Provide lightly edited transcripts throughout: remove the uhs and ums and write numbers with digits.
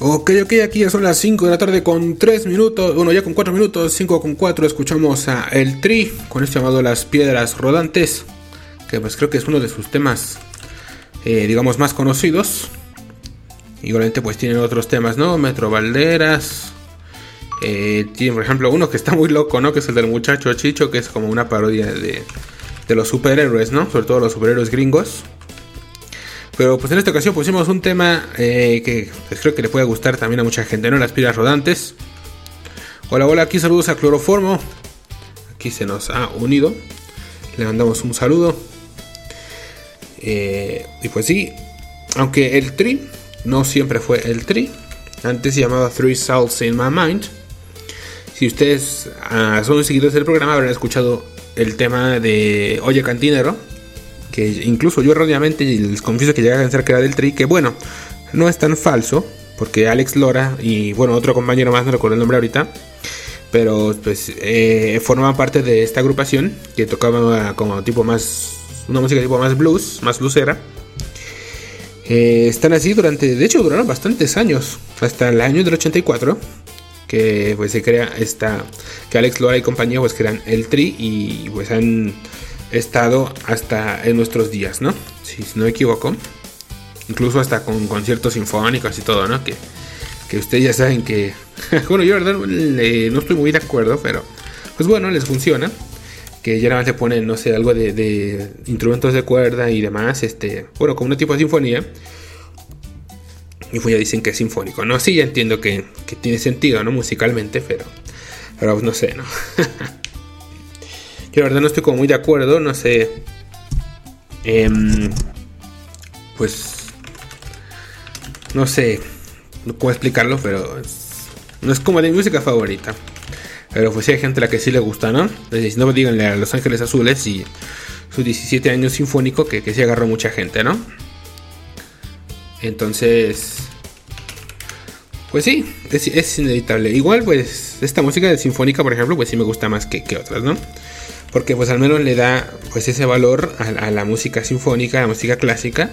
Ok, aquí ya son las 5 de la tarde con 3 minutos, bueno ya con 4 minutos, 5 con 4, escuchamos a El Tri con esto llamado Las Piedras Rodantes, que pues creo que es uno de sus temas, digamos, más conocidos. Igualmente pues tienen otros temas, ¿no? Metro Valderas, tiene por ejemplo uno que está muy loco, ¿no? Que es el del muchacho Chicho, que es como una parodia de los superhéroes, ¿no? Sobre todo los superhéroes gringos. Pero pues en esta ocasión pusimos un tema que pues creo que le puede gustar también a mucha gente, ¿no? Las piedras rodantes. Hola, aquí saludos a Cloroformo. Aquí se nos ha unido. Le mandamos un saludo. Y pues sí, aunque el Tri no siempre fue el Tri. Antes se llamaba Three Souls in My Mind. Si ustedes son seguidores del programa habrán escuchado el tema de Oye Cantinero, que incluso yo erróneamente les confieso que llegué a pensar que era del Tri, que bueno, no es tan falso, porque Alex Lora y bueno, otro compañero más, no recuerdo el nombre ahorita, pero pues formaban parte de esta agrupación que tocaba como tipo más, una música tipo más blues, más bluesera. Están así de hecho duraron bastantes años, hasta el año del 84, que pues se crea que Alex Lora y compañía pues crean el Tri y pues han estado hasta en nuestros días, ¿no? Si no me equivoco, incluso hasta con conciertos sinfónicos y todo, ¿no? Que ustedes ya saben que bueno, yo la verdad no estoy muy de acuerdo, pero pues bueno, les funciona, que generalmente ponen, no sé, algo de instrumentos de cuerda y demás, bueno, como un tipo de sinfonía, y pues ya dicen que es sinfónico, ¿no? Sí, ya entiendo que tiene sentido, ¿no? Musicalmente, pero pues no sé, ¿no? Yo la verdad no estoy como muy de acuerdo, no sé. Pues no sé cómo explicarlo, pero no es como de mi música favorita. Pero pues sí hay gente a la que sí le gusta, ¿no? Entonces, no díganle a Los Ángeles Azules y sus 17 años sinfónico que sí agarró mucha gente, ¿no? Entonces, pues sí, es inevitable. Igual pues esta música de sinfónica, por ejemplo, pues sí me gusta más que otras, ¿no? Porque pues al menos le da pues ese valor a la música sinfónica, a la música clásica.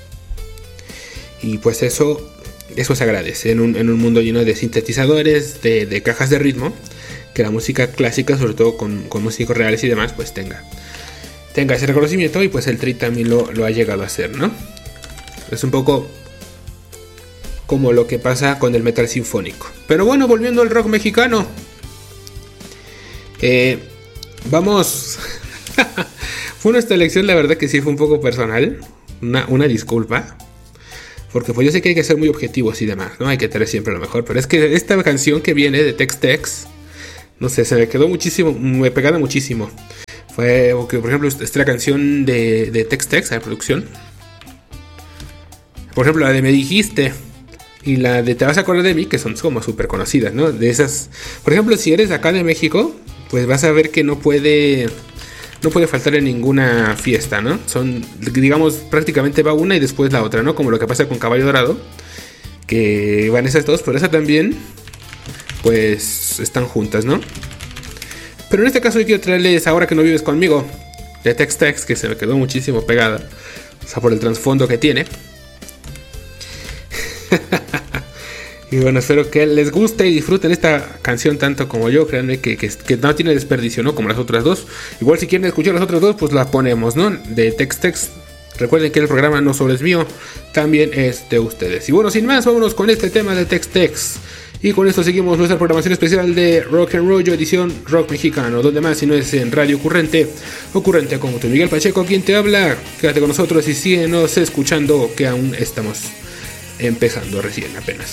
Y pues eso se agradece en un mundo lleno de sintetizadores, de cajas de ritmo, que la música clásica, sobre todo con músicos reales y demás, pues tenga ese reconocimiento. Y pues el Tri también lo ha llegado a hacer, ¿no? Es un poco como lo que pasa con el metal sinfónico. Pero bueno, volviendo al rock mexicano, vamos. Fue nuestra elección, la verdad que sí fue un poco personal. Una disculpa. Porque pues yo sé que hay que ser muy objetivos y demás, ¿no? Hay que tener siempre lo mejor. Pero es que esta canción que viene de Tex-Tex, no sé, se me quedó muchísimo, me pegaba muchísimo. Fue, porque, por ejemplo, esta es la canción de Tex-Tex, la producción. Por ejemplo, la de Me Dijiste y la de Te Vas a Acordar de Mí, que son como súper conocidas, ¿no? De esas, por ejemplo, si eres de acá de México, pues vas a ver que no puede faltar en ninguna fiesta, ¿no? Son, digamos, prácticamente va una y después la otra, ¿no? Como lo que pasa con Caballo Dorado, que van esas dos, pero esa también, pues, están juntas, ¿no? Pero en este caso yo quiero traerles Ahora que no vives conmigo, de Tex-Tex, que se me quedó muchísimo pegada, o sea, por el trasfondo que tiene. Y bueno, espero que les guste y disfruten esta canción tanto como yo. Créanme que no tiene desperdicio, ¿no? Como las otras dos. Igual si quieren escuchar las otras dos, pues las ponemos, ¿no? De Tex-Tex. Recuerden que el programa no solo es mío, también es de ustedes. Y bueno, sin más, vámonos con este tema de Tex-Tex. Y con esto seguimos nuestra programación especial de Rock and Rollo, edición rock mexicano. Donde más si no es en Radio Ocurrente como tu Miguel Pacheco, quien te habla. Quédate con nosotros y síguenos escuchando, que aún estamos empezando recién apenas.